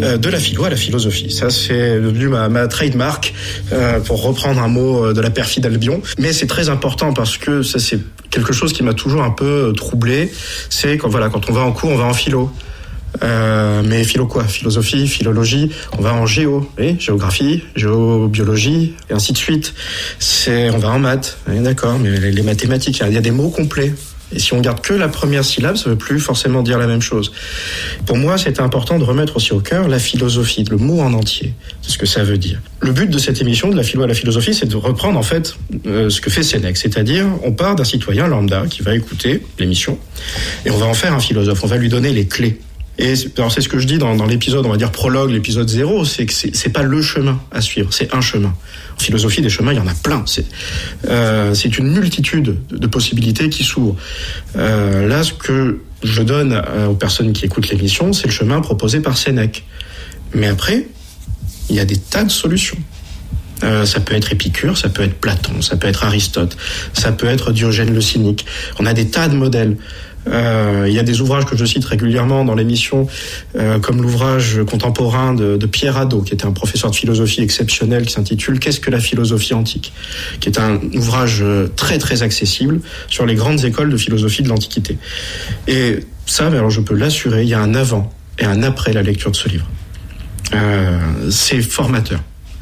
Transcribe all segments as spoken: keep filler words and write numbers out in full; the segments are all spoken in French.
euh, de la philo à la philosophie. Ça, c'est devenu ma, ma trademark, euh, pour reprendre un mot de la perfide Albion. Mais c'est très important parce que ça, c'est quelque chose qui m'a toujours un peu troublé. C'est quand, voilà, quand on va en cours, on va en philo. Euh, mais philo quoi ? Philosophie, philologie, on va en géo, oui, géographie, géobiologie, et ainsi de suite. C'est, on va en maths, oui, d'accord, mais les, les mathématiques, il y a des mots complets. Et si on garde que la première syllabe, ça ne veut plus forcément dire la même chose. Pour moi, c'était important de remettre aussi au cœur la philosophie, le mot en entier. C'est ce que ça veut dire. Le but de cette émission, de la philo à la philosophie, c'est de reprendre en fait euh, ce que fait Sénèque. C'est-à-dire, on part d'un citoyen lambda qui va écouter l'émission et on va en faire un philosophe. On va lui donner les clés. Et alors c'est ce que je dis dans, dans l'épisode, on va dire prologue, l'épisode zéro, c'est que c'est, c'est pas le chemin à suivre, c'est un chemin. En philosophie, des chemins, il y en a plein. C'est, euh, c'est une multitude de, de possibilités qui s'ouvrent. Euh, là, ce que je donne aux personnes qui écoutent l'émission, c'est le chemin proposé par Sénèque. Mais après, il y a des tas de solutions. Euh, ça peut être Épicure, ça peut être Platon, ça peut être Aristote, ça peut être Diogène le Cynique. On a des tas de modèles. Euh, il y a des ouvrages que je cite régulièrement dans l'émission, euh, comme l'ouvrage contemporain de, de Pierre Hadot, qui était un professeur de philosophie exceptionnel, qui s'intitule « Qu'est-ce que la philosophie antique ?», qui est un ouvrage très très accessible sur les grandes écoles de philosophie de l'Antiquité. Et ça, alors je peux l'assurer, il y a un avant et un après la lecture de ce livre. Euh, c'est formateur.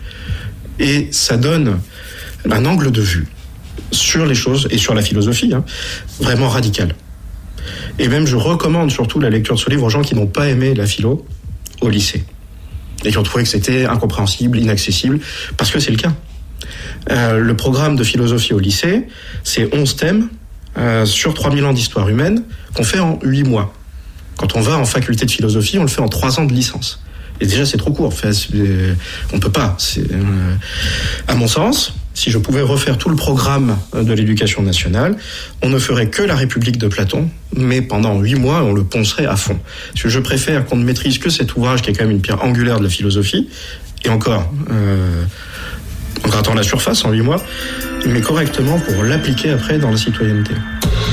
Et ça donne un angle de vue sur les choses et sur la philosophie, hein, vraiment radical. Et même, je recommande surtout la lecture de ce livre aux gens qui n'ont pas aimé la philo au lycée et qui ont trouvé que c'était incompréhensible, inaccessible, parce que c'est le cas. Euh, le programme de philosophie au lycée, c'est onze thèmes euh, sur trois mille ans d'histoire humaine qu'on fait en huit mois. Quand on va en faculté de philosophie, on le fait en trois ans de licence. Et déjà, c'est trop court. Enfin, on peut pas. C'est, euh, à mon sens, si je pouvais refaire tout le programme de l'éducation nationale, on ne ferait que la République de Platon, mais pendant huit mois, on le poncerait à fond. Parce que je préfère qu'on ne maîtrise que cet ouvrage qui est quand même une pierre angulaire de la philosophie, et encore, euh, en grattant la surface en huit mois, mais correctement pour l'appliquer après dans la citoyenneté.